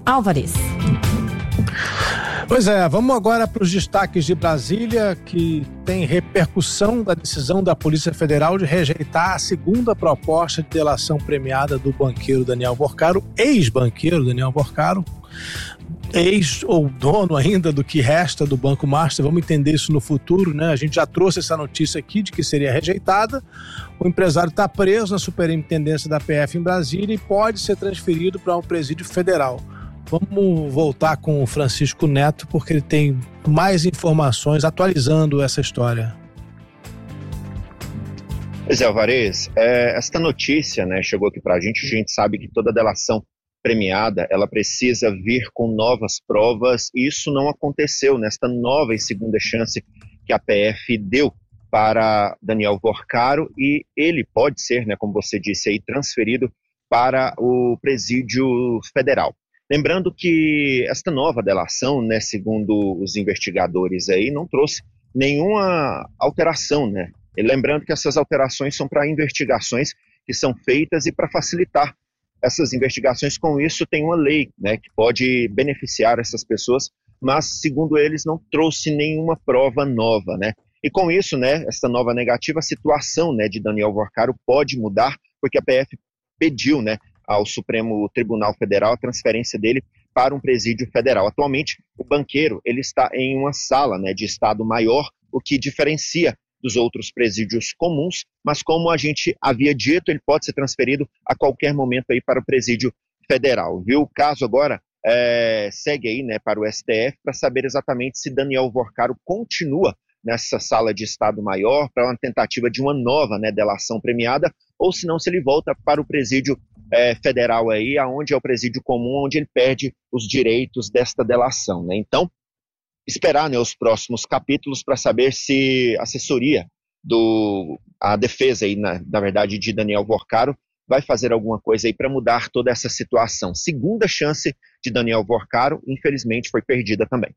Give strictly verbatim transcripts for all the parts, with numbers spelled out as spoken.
Álvares. Pois é, vamos agora para os destaques de Brasília, que tem repercussão da decisão da Polícia Federal de rejeitar a segunda proposta de delação premiada do banqueiro Daniel Vorcaro, ex-banqueiro Daniel Vorcaro, ex ou dono ainda do que resta do Banco Master. Vamos entender isso no futuro, né? A gente já trouxe essa notícia aqui de que seria rejeitada. O empresário está preso na superintendência da P F em Brasília e pode ser transferido para um presídio federal. Vamos voltar com o Francisco Neto, porque ele tem mais informações atualizando essa história. Pois é, Álvares, é, esta notícia, né, chegou aqui para a gente. A gente sabe que toda delação premiada, ela precisa vir com novas provas, e isso não aconteceu nesta nova e segunda chance que a P F deu para Daniel Vorcaro, e ele pode ser, né, como você disse aí, transferido para o presídio federal. Lembrando que esta nova delação, né, segundo os investigadores aí, não trouxe nenhuma alteração, né? E lembrando que essas alterações são para investigações que são feitas e para facilitar essas investigações. Com isso, tem uma lei, né, que pode beneficiar essas pessoas, mas, segundo eles, não trouxe nenhuma prova nova, né? E com isso, né, essa nova negativa, a situação, né, de Daniel Vorcaro pode mudar, porque a P F pediu, né, ao Supremo Tribunal Federal a transferência dele para um presídio federal. Atualmente, o banqueiro ele está em uma sala, né, de estado maior, o que diferencia dos outros presídios comuns, mas como a gente havia dito, ele pode ser transferido a qualquer momento aí para o presídio federal, viu? O caso agora é, segue aí, né, para o S T F para saber exatamente se Daniel Vorcaro continua nessa sala de estado maior para uma tentativa de uma nova, né, delação premiada, ou se não, se ele volta para o presídio É, federal aí, aonde é o presídio comum, onde ele perde os direitos desta delação, né? Então, esperar, né, os próximos capítulos para saber se a assessoria do a defesa aí, na, na verdade, de Daniel Vorcaro vai fazer alguma coisa aí para mudar toda essa situação. Segunda chance de Daniel Vorcaro, infelizmente, foi perdida também.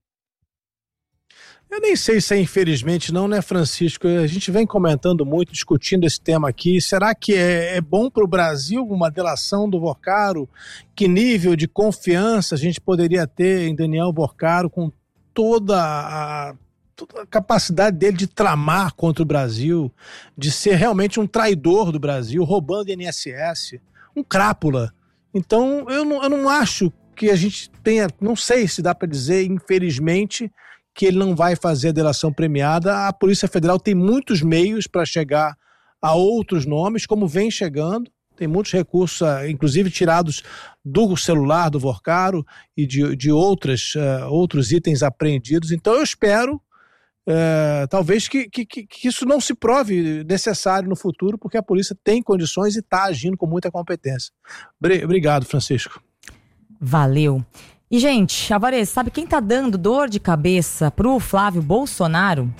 Eu nem sei se é infelizmente não, né, Francisco? A gente vem comentando muito, discutindo esse tema aqui. Será que é, é bom para o Brasil uma delação do Vorcaro? Que nível de confiança a gente poderia ter em Daniel Vorcaro com toda a, toda a capacidade dele de tramar contra o Brasil, de ser realmente um traidor do Brasil, roubando I N S S, um crápula? Então, eu não, eu não acho que a gente tenha, não sei se dá para dizer, infelizmente, que ele não vai fazer a delação premiada. A Polícia Federal tem muitos meios para chegar a outros nomes, como vem chegando. Tem muitos recursos, inclusive tirados do celular do Vorcaro e de, de outras, uh, outros itens apreendidos. Então eu espero, uh, talvez, que, que, que isso não se prove necessário no futuro, porque a polícia tem condições e está agindo com muita competência. Obrigado, Francisco. Valeu. E, gente, Álvares, sabe quem tá dando dor de cabeça pro Flávio Bolsonaro?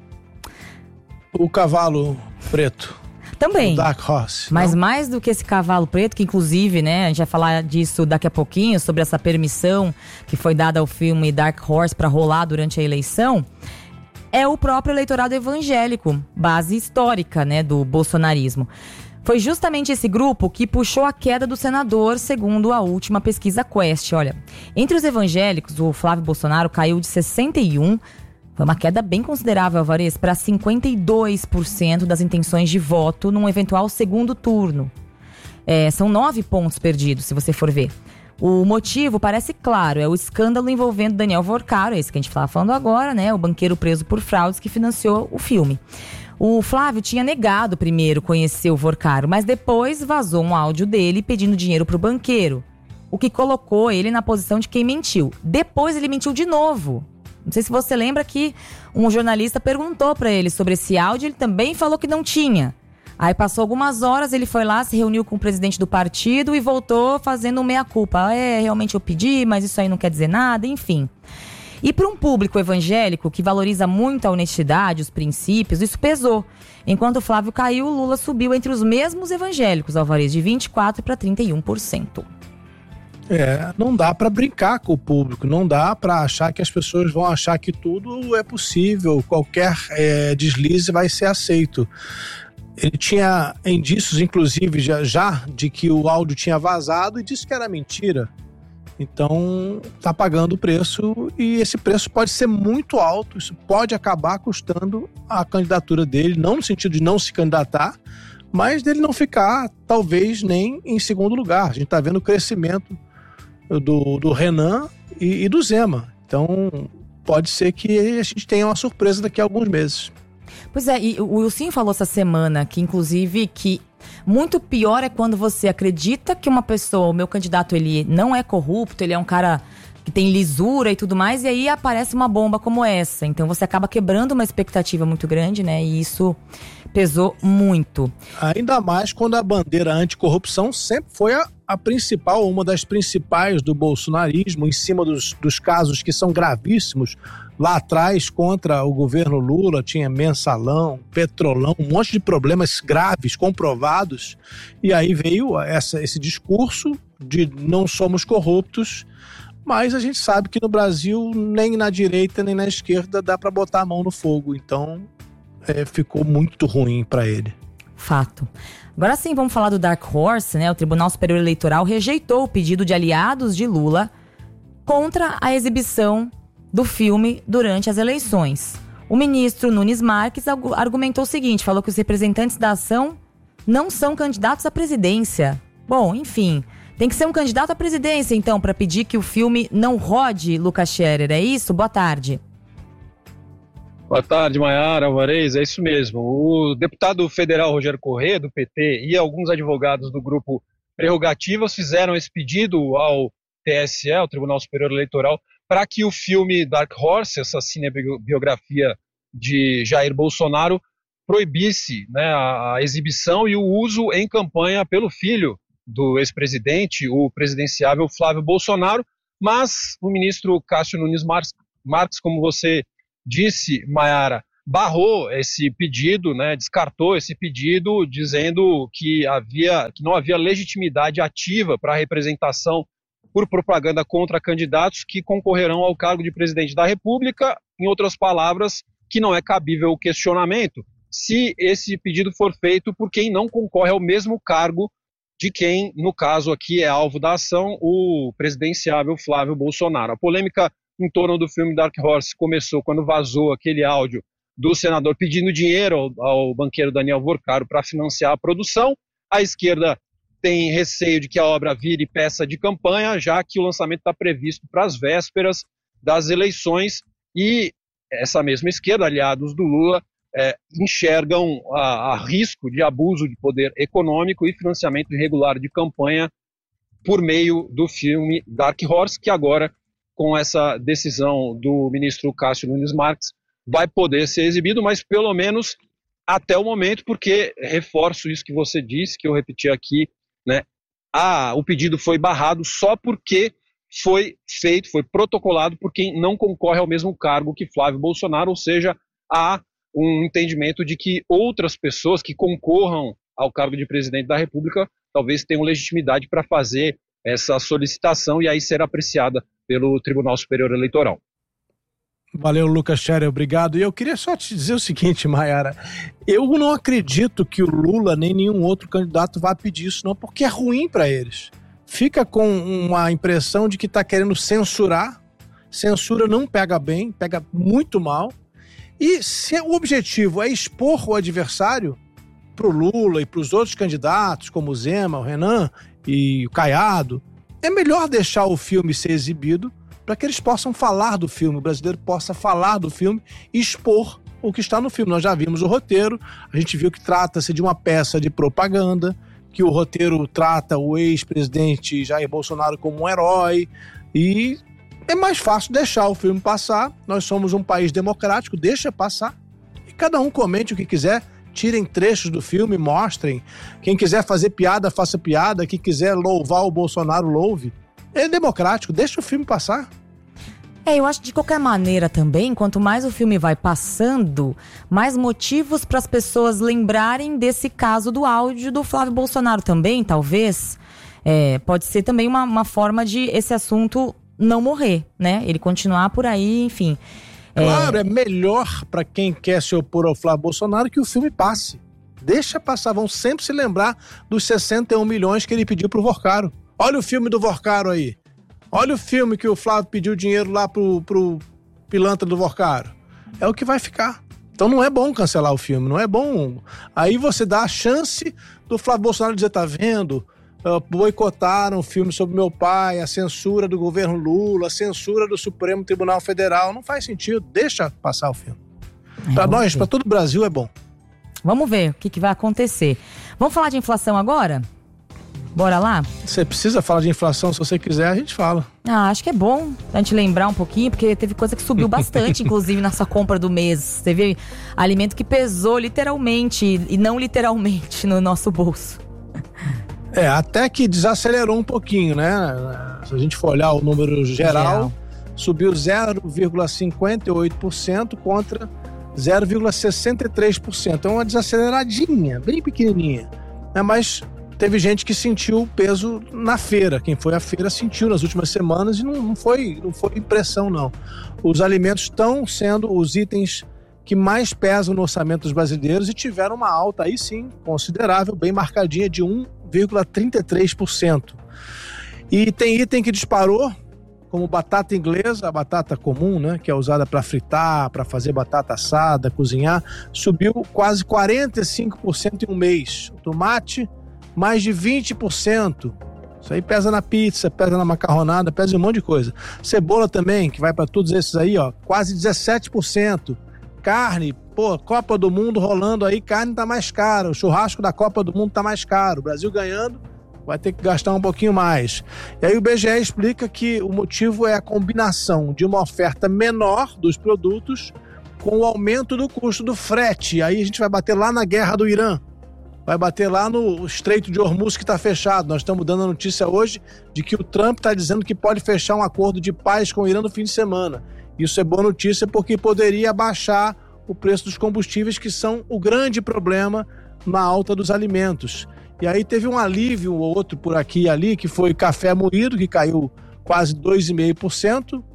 O cavalo preto. Também. O Dark Horse. Mas não? mais do que esse cavalo preto, que inclusive, né, a gente vai falar disso daqui a pouquinho, sobre essa permissão que foi dada ao filme Dark Horse para rolar durante a eleição, é o próprio eleitorado evangélico, base histórica, né, do bolsonarismo. Foi justamente esse grupo que puxou a queda do senador, segundo a última pesquisa Quest. Olha, entre os evangélicos, o Flávio Bolsonaro caiu de sessenta e um, foi uma queda bem considerável, Álvares, para cinquenta e dois por cento das intenções de voto num eventual segundo turno. É, são nove pontos perdidos, se você for ver. O motivo parece claro, é o escândalo envolvendo Daniel Vorcaro, esse que a gente estava falando agora, né? O banqueiro preso por fraudes que financiou o filme. O Flávio tinha negado primeiro conhecer o Vorcaro, mas depois vazou um áudio dele pedindo dinheiro para o banqueiro, o que colocou ele na posição de quem mentiu. Depois ele mentiu de novo. Não sei se você lembra que um jornalista perguntou para ele sobre esse áudio, ele também falou que não tinha. Aí passou algumas horas, ele foi lá, se reuniu com o presidente do partido e voltou fazendo um meia-culpa. Ah, é, realmente eu pedi, mas isso aí não quer dizer nada, enfim. E para um público evangélico que valoriza muito a honestidade, os princípios, isso pesou. Enquanto o Flávio caiu, o Lula subiu entre os mesmos evangélicos, Álvares, de vinte e quatro por cento para trinta e um por cento. É, não dá para brincar com o público, não dá para achar que as pessoas vão achar que tudo é possível, qualquer é, deslize vai ser aceito. Ele tinha indícios, inclusive, já, já de que o áudio tinha vazado e disse que era mentira. Então, está pagando o preço, e esse preço pode ser muito alto, isso pode acabar custando a candidatura dele, não no sentido de não se candidatar, mas dele não ficar, talvez, nem em segundo lugar. A gente está vendo o crescimento do, do Renan e, e do Zema. Então, pode ser que a gente tenha uma surpresa daqui a alguns meses. Pois é, e o Wilson falou essa semana que, inclusive, que muito pior é quando você acredita que uma pessoa, o meu candidato, ele não é corrupto, ele é um cara que tem lisura e tudo mais, e aí aparece uma bomba como essa. Então você acaba quebrando uma expectativa muito grande, né? E isso pesou muito. Ainda mais quando a bandeira anticorrupção sempre foi a, a principal, uma das principais do bolsonarismo, em cima dos, dos casos que são gravíssimos. Lá atrás, contra o governo Lula, tinha mensalão, petrolão, um monte de problemas graves, comprovados. E aí veio essa, esse discurso de não somos corruptos, mas a gente sabe que no Brasil, nem na direita nem na esquerda, dá para botar a mão no fogo. Então, é, ficou muito ruim para ele. Fato. Agora sim, vamos falar do Dark Horse, né? O Tribunal Superior Eleitoral rejeitou o pedido de aliados de Lula contra a exibição do filme durante as eleições. O ministro Nunes Marques argumentou o seguinte, falou que os representantes da ação não são candidatos à presidência. Bom, enfim, tem que ser um candidato à presidência, então, para pedir que o filme não rode, Lucas Scherer, é isso? Boa tarde. Boa tarde, Maiara Alvarez, é isso mesmo. O deputado federal Rogério Corrêa, do P T, e alguns advogados do grupo Prerrogativas fizeram esse pedido ao T S E, ao Tribunal Superior Eleitoral, para que o filme Dark Horse, essa cinebiografia de Jair Bolsonaro, proibisse, né, a, a exibição e o uso em campanha pelo filho do ex-presidente, o presidenciável Flávio Bolsonaro, mas o ministro Cássio Nunes Marques, Marques como você disse, Maiara, barrou esse pedido, né, descartou esse pedido, dizendo que, havia, que não havia legitimidade ativa para a representação por propaganda contra candidatos que concorrerão ao cargo de presidente da República, em outras palavras, que não é cabível o questionamento se esse pedido for feito por quem não concorre ao mesmo cargo de quem, no caso aqui, é alvo da ação, o presidenciável Flávio Bolsonaro. A polêmica em torno do filme Dark Horse começou quando vazou aquele áudio do senador pedindo dinheiro ao, ao banqueiro Daniel Vorcaro para financiar a produção. A esquerda tem receio de que a obra vire peça de campanha, já que o lançamento está previsto para as vésperas das eleições, e essa mesma esquerda, aliados do Lula, é, enxergam a, a risco de abuso de poder econômico e financiamento irregular de campanha por meio do filme Dark Horse, que agora, com essa decisão do ministro Cássio Nunes Marques, vai poder ser exibido, mas pelo menos até o momento, porque reforço isso que você disse, que eu repeti aqui, né? Ah, o pedido foi barrado só porque foi feito, foi protocolado por quem não concorre ao mesmo cargo que Flávio Bolsonaro, ou seja, há um entendimento de que outras pessoas que concorram ao cargo de presidente da República talvez tenham legitimidade para fazer essa solicitação e aí ser apreciada pelo Tribunal Superior Eleitoral. Valeu, Lucas Scherer, obrigado. E eu queria só te dizer o seguinte, Maiara, eu não acredito que o Lula nem nenhum outro candidato vá pedir isso não, porque é ruim para eles. Fica com uma impressão de que está querendo censurar, censura não pega bem, pega muito mal, e se o objetivo é expor o adversário para o Lula e para os outros candidatos, como o Zema, o Renan e o Caiado, é melhor deixar o filme ser exibido para que eles possam falar do filme, o brasileiro possa falar do filme e expor o que está no filme. Nós já vimos o roteiro, a gente viu que trata-se de uma peça de propaganda, que o roteiro trata o ex-presidente Jair Bolsonaro como um herói, e é mais fácil deixar o filme passar. Nós somos um país democrático, deixa passar, e cada um comente o que quiser, tirem trechos do filme, mostrem. Quem quiser fazer piada, faça piada, quem quiser louvar o Bolsonaro, louve. É democrático, deixa o filme passar. É, eu acho que de qualquer maneira também, quanto mais o filme vai passando, mais motivos para as pessoas lembrarem desse caso do áudio do Flávio Bolsonaro também, talvez. É, pode ser também uma, uma forma de esse assunto não morrer, né? Ele continuar por aí, enfim. Claro, é, é melhor para quem quer se opor ao Flávio Bolsonaro que o filme passe. Deixa passar, vão sempre se lembrar dos sessenta e um milhões que ele pediu pro Vorcaro. Olha o filme do Vorcaro aí. Olha o filme que o Flávio pediu dinheiro lá pro, pro pilantra do Vorcaro. É o que vai ficar. Então não é bom cancelar o filme, não é bom. Aí você dá a chance do Flávio Bolsonaro dizer, tá vendo? Uh, boicotaram o filme sobre meu pai, a censura do governo Lula, a censura do Supremo Tribunal Federal. Não faz sentido, deixa passar o filme. É, para nós, para todo o Brasil é bom. Vamos ver o que, que vai acontecer. Vamos falar de inflação agora? Bora lá? Você precisa falar de inflação, se você quiser, a gente fala. Ah, acho que é bom a gente lembrar um pouquinho, porque teve coisa que subiu bastante, inclusive, na sua compra do mês. Teve alimento que pesou literalmente e não literalmente no nosso bolso. É, até que desacelerou um pouquinho, né? Se a gente for olhar o número geral, geral. subiu zero vírgula cinquenta e oito por cento contra zero vírgula sessenta e três por cento. É uma desaceleradinha, bem pequenininha. É, mas teve gente que sentiu o peso na feira. Quem foi à feira sentiu nas últimas semanas e não, não, foi, não foi impressão, não. Os alimentos estão sendo os itens que mais pesam no orçamento dos brasileiros e tiveram uma alta, aí sim, considerável, bem marcadinha, de um vírgula trinta e três por cento. E tem item que disparou, como batata inglesa, a batata comum, né, que é usada para fritar, para fazer batata assada, cozinhar, subiu quase quarenta e cinco por cento em um mês. O tomate, mais de vinte por cento. Isso aí pesa na pizza, pesa na macarronada, pesa em um monte de coisa. Cebola também, que vai para todos esses aí, ó, quase dezessete por cento. Carne, pô, Copa do Mundo rolando aí, carne tá mais cara. O churrasco da Copa do Mundo tá mais caro. O Brasil ganhando, vai ter que gastar um pouquinho mais. E aí o B G E explica que o motivo é a combinação de uma oferta menor dos produtos com o aumento do custo do frete. Aí a gente vai bater lá na guerra do Irã. Vai bater lá no Estreito de Hormuz, que está fechado. Nós estamos dando a notícia hoje de que o Trump está dizendo que pode fechar um acordo de paz com o Irã no fim de semana. Isso é boa notícia porque poderia abaixar o preço dos combustíveis, que são o grande problema na alta dos alimentos. E aí teve um alívio ou outro por aqui e ali, que foi café moído, que caiu quase dois vírgula cinco por cento.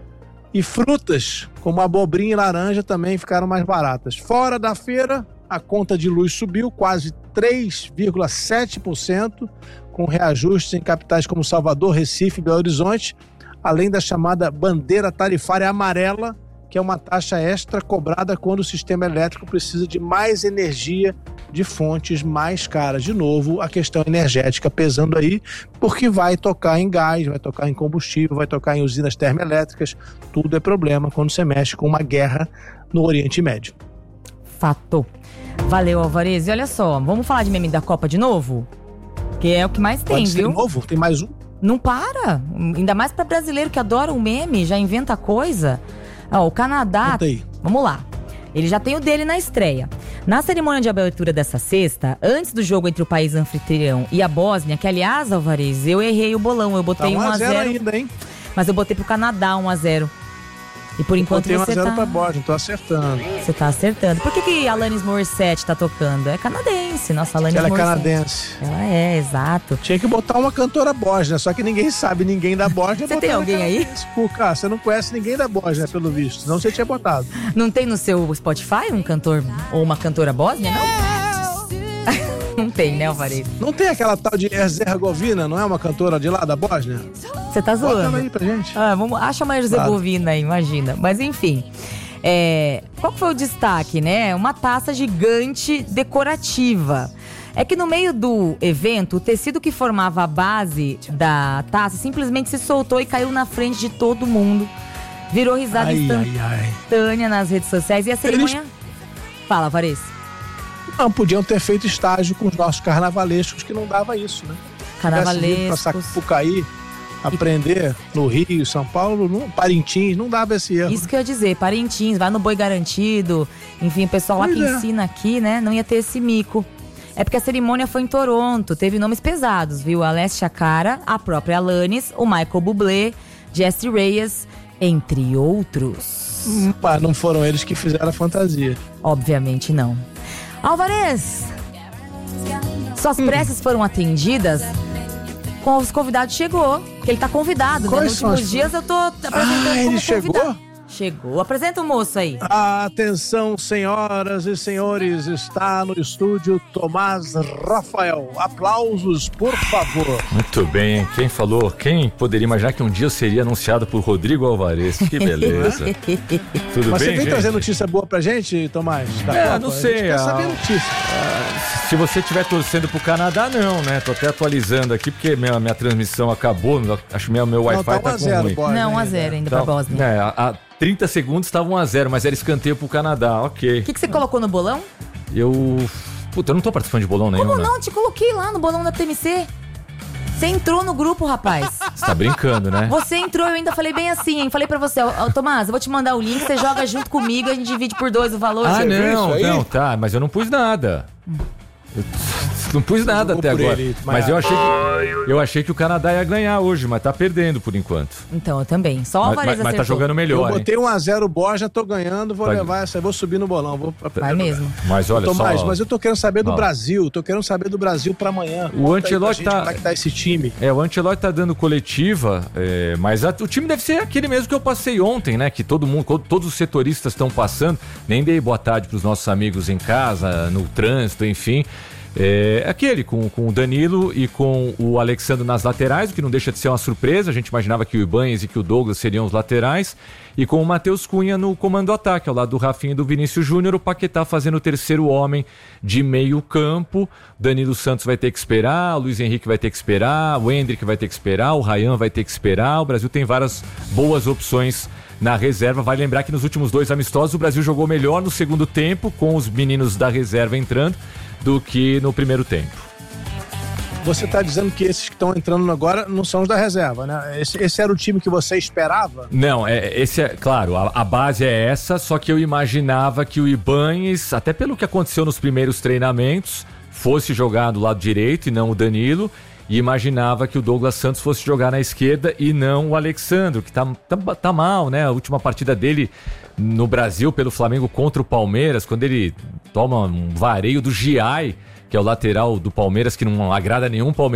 E frutas, como abobrinha e laranja, também ficaram mais baratas. Fora da feira, a conta de luz subiu quase três vírgula sete por cento, com reajustes em capitais como Salvador, Recife e Belo Horizonte, além da chamada bandeira tarifária amarela, que é uma taxa extra cobrada quando o sistema elétrico precisa de mais energia de fontes mais caras. De novo, a questão energética pesando aí, porque vai tocar em gás, vai tocar em combustível, vai tocar em usinas termoelétricas. Tudo é problema quando você mexe com uma guerra no Oriente Médio. Fato. Valeu, Alvarez. E olha só, vamos falar de meme da Copa de novo? Que é o que mais tem, Pode ser viu? De novo? Tem mais um? Não para. Ainda mais para brasileiro que adora o meme, já inventa coisa. Ó, o Canadá, vamos lá, ele já tem o dele na estreia. Na cerimônia de abertura dessa sexta, antes do jogo entre o país anfitrião e a Bósnia, que aliás, Alvarez, eu errei o bolão, eu botei tá um a zero ainda, hein? Mas eu botei pro Canadá um a zero. E por enquanto eu você um a zero tá... pra Bósnia, tô acertando. Você tá acertando. Por que que a Alanis Morissette tá tocando? É canadense, nossa, Alanis Ela Morissette. é canadense. Ela é, exato. Tinha que botar uma cantora bósnia, só que ninguém sabe, ninguém da Bósnia. Você tem alguém aí? Pô, cara, você não conhece ninguém da Bósnia, pelo visto, senão você tinha botado. Não tem no seu Spotify um cantor ou uma cantora bósnia, não? Não tem, né, Alvarez? Não tem aquela tal de Herzegovina, não é uma cantora de lá da Bósnia? Você tá zoando? Bota ela aí pra gente. Ah, vamos, acha uma Herzegovina aí, imagina. Mas enfim, é, qual foi o destaque, né? Uma taça gigante decorativa. É que no meio do evento, o tecido que formava a base da taça simplesmente se soltou e caiu na frente de todo mundo. Virou risada ai, instantânea ai, ai. nas redes sociais. E a cerimônia... Eles... Fala, Alvarez. Não, podiam ter feito estágio com os nossos carnavalescos, que não dava isso, né? Carnavalescos. Pra Sapucaí, aprender e... no Rio, São Paulo, no Parintins, não dava esse erro. Isso que eu ia dizer, Parintins, vai no Boi Garantido. Enfim, o pessoal lá pois que é. ensina aqui, né? Não ia ter esse mico. É porque a cerimônia foi em Toronto, teve nomes pesados, viu? Alessia Cara, a própria Alanis, o Michael Bublé, Jessie Reyes, entre outros. Hum, pá, não foram eles que fizeram a fantasia. Obviamente não. Alvarez, suas hum. preces foram atendidas? Com os convidados chegou, porque ele tá convidado, né? Nos últimos as... dias eu tô apresentando Ah, ele chegou? Chegou. Apresenta o moço aí. Atenção, senhoras e senhores, está no estúdio Tomás Rafael. Aplausos, por favor. Muito bem, quem falou? Quem poderia imaginar que um dia eu seria anunciado por Rodrigo Alvarez? Que beleza. Tudo Mas bem, você vem gente? trazer notícia boa pra gente, Tomás? Da É, Copa? não sei. A gente quer a- saber notícia. a- Se você estiver torcendo pro Canadá, não, né? Tô até atualizando aqui, porque minha, minha transmissão acabou, acho que meu, meu Não, Wi-Fi tá tá um a com zero, ruim. Bósnia Não, um a ainda. zero ainda Então, pra Bósnia. é, a, a trinta segundos estavam um a zero, mas era escanteio pro Canadá, ok. O que, que você colocou no bolão? Eu... Puta, eu não tô participando de bolão nenhum, Como né? não? Te coloquei lá no bolão da T M C. Você entrou no grupo, rapaz. Você tá brincando, né? Você entrou, eu ainda falei bem assim, hein? Falei pra você, ó, ó, Tomás, eu vou te mandar o link, você joga junto comigo, a gente divide por dois o valor. Ah, Você viu não, isso aí? não, tá, mas eu não pus nada. Eu não pus nada jogou até por agora. ele, mas mas- eu achei, que, eu achei que o Canadá ia ganhar hoje, mas tá perdendo por enquanto. Então, eu também. Só o Mas, Alvarez mas, mas tá acertou. jogando Eu melhor, hein? botei um a zero Borja, tô ganhando, vou Tá. levar essa, vou subir no bolão. Vou... Vai mesmo. Mas olha Tomás, só... mas eu tô querendo saber do Fala. Brasil, tô querendo saber do Brasil pra amanhã. O Conta aí pra Ancelotti gente tá- Como é que tá esse time? É, o Ancelotti tá dando coletiva, é, mas a- o time deve ser aquele mesmo que eu passei ontem, né? Que todo mundo, co- todos os setoristas estão passando. Nem dei boa tarde pros nossos amigos em casa, no trânsito, enfim. É aquele com, com o Danilo e com o Alexandre nas laterais, o que não deixa de ser uma surpresa. A gente imaginava que o Ibanez e que o Douglas seriam os laterais. E com o Matheus Cunha no comando ataque, ao lado do Rafinha e do Vinícius Júnior, o Paquetá fazendo o terceiro homem de meio campo. Danilo Santos vai ter que esperar, o Luiz Henrique vai ter que esperar, o Endrick vai ter que esperar, o Ryan vai ter que esperar. O Brasil tem várias boas opções na reserva. Vai lembrar que nos últimos dois amistosos o Brasil jogou melhor no segundo tempo, com os meninos da reserva entrando, do que no primeiro tempo. Você tá dizendo que esses que estão entrando agora não são os da reserva, né? Esse, esse era o time que você esperava? Não, é, esse é, claro, a, a base é essa, só que eu imaginava que o Ibanez, até pelo que aconteceu nos primeiros treinamentos, fosse jogar do lado direito e não o Danilo, e imaginava que o Douglas Santos fosse jogar na esquerda e não o Alexandre, que tá, tá, tá mal, né? A última partida dele no Brasil pelo Flamengo contra o Palmeiras, quando ele toma um vareio do Giai, que é o lateral do Palmeiras, que não agrada nenhum palmeirense.